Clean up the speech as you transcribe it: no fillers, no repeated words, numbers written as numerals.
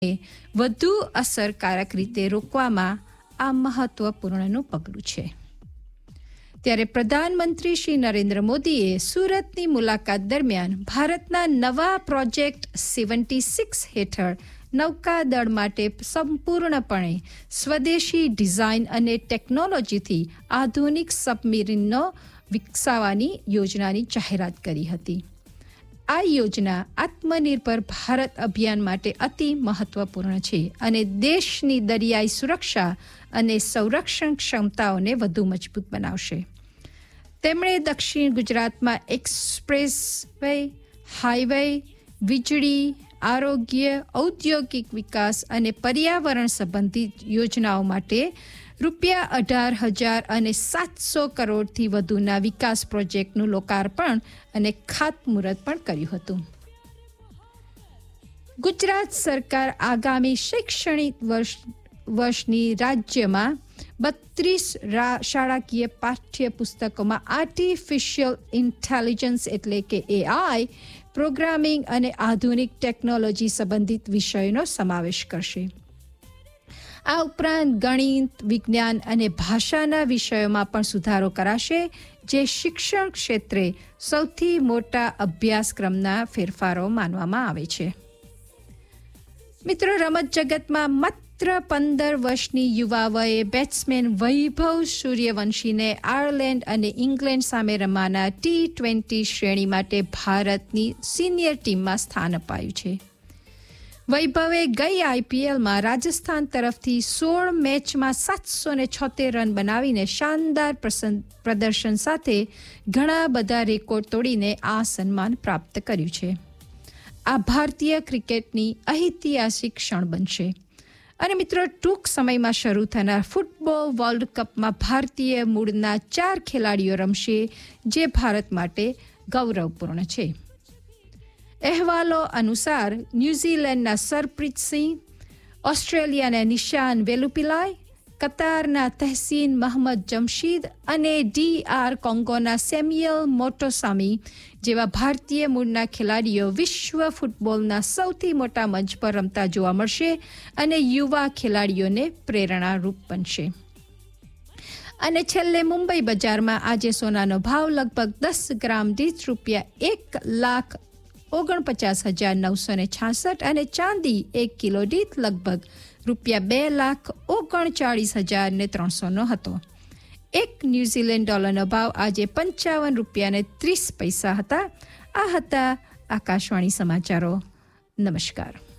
વધુ અસરકારક રીતે રોકવામાં આ મહત્વપૂર્ણનું પગલું છે. ત્યારે પ્રધાનમંત્રી શ્રી નરેન્દ્ર મોદીએ સુરતની મુલાકાત દરમિયાન ભારતના નવા પ્રોજેક્ટ 76 હેઠળ નૌકાદળ માટે સંપૂર્ણપણે સ્વદેશી ડિઝાઇન અને ટેકનોલોજીથી આધુનિક સબમરીનનો વિકસાવવાની યોજનાની જાહેરાત કરી હતી. આ યોજના આત્મનિર્ભર ભારત અભિયાન માટે અતિ મહત્વપૂર્ણ છે અને દેશની દરિયાઈ સુરક્ષા અને સંરક્ષણ ક્ષમતાઓને વધુ મજબૂત બનાવશે. તેમણે દક્ષિણ ગુજરાતમાં એક્સપ્રેસ વે, હાઈવે, વીજળી, આરોગ્ય, ઔદ્યોગિક વિકાસ અને પર્યાવરણ સંબંધિત યોજનાઓ માટે ₹18,700 કરોડથી વધુના વિકાસ પ્રોજેક્ટનું લોકાર્પણ અને ખાતમુહૂર્ત પણ કર્યું હતું. ગુજરાત સરકાર આગામી શૈક્ષણિક વર્ષની રાજ્યમાં 32 શાળાકીય પાઠ્યપુસ્તકોમાં આર્ટિફિશિયલ ઇન્ટેલિજન્સ એટલે કે AI, પ્રોગ્રામિંગ અને આધુનિક ટેકનોલોજી સંબંધિત વિષયોનો સમાવેશ કરશે. આ ઉપરાંત ગણિત, વિજ્ઞાન અને ભાષાના વિષયોમાં પણ સુધારો કરાશે, જે શિક્ષણ ક્ષેત્રે સૌથી મોટા અભ્યાસક્રમના ફેરફારો માનવામાં આવે છે. મિત્રો, રમત જગતમાં માત્ર 15 વર્ષની યુવા વયે બેટ્સમેન વૈભવ સૂર્યવંશીને આયર્લેન્ડ અને ઇંગ્લેન્ડ સામે રમાના T20 શ્રેણી માટે ભારતની સિનિયર ટીમમાં સ્થાન અપાયું છે. વૈભવે ગઈ IPLમાં રાજસ્થાન તરફથી 16 મેચમાં 776 રન બનાવીને શાનદાર પ્રદર્શન સાથે ઘણા બધા રેકોર્ડ તોડીને આ સન્માન પ્રાપ્ત કર્યું છે. આ ભારતીય ક્રિકેટની ઐતિહાસિક ક્ષણ બનશે. અને મિત્રો, ટૂંક સમયમાં શરૂ થનાર ફૂટબોલ વર્લ્ડ કપમાં ભારતીય મૂળના 4 ખેલાડીઓ રમશે, જે ભારત માટે ગૌરવપૂર્ણ છે. અહેવાલો અનુસાર ન્યૂઝીલેન્ડના સરપ્રીત સિંહ, ઓસ્ટ્રેલિયાના નિશાન વેલુપિલાય, કતારના તહસીન મહમ્મદ જમશીદ અને DR કોંગોના સેમ્યુઅલ મોટોસામી જેવા ભારતીય મૂળના ખેલાડીઓ વિશ્વ ફૂટબોલના સૌથી મોટા મંચ પર રમતા જોવા મળશે અને યુવા ખેલાડીઓને પ્રેરણારૂપ બનશે. અને છેલ્લે મુંબઈ બજારમાં આજે સોનાનો ભાવ લગભગ 10 ગ્રામ દીઠ ₹1,49,966 અને ચાંદી 1 કિલો દીઠ લગભગ ₹2,39,300 હતો. એક ન્યૂઝીલેન્ડ ડોલરનો ભાવ આજે ₹55.30 હતા. આ હતા આકાશવાણી સમાચારો. નમસ્કાર.